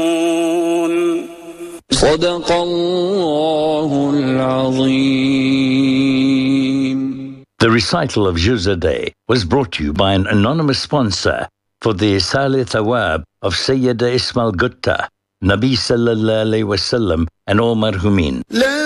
صدق الله العظيم. The recital of Juz Day was brought to you by an anonymous sponsor for the Isali Thawab of Sayyida Ismail Gutta, Nabi Sallallahu Alaihi Wasallam and all marhumin.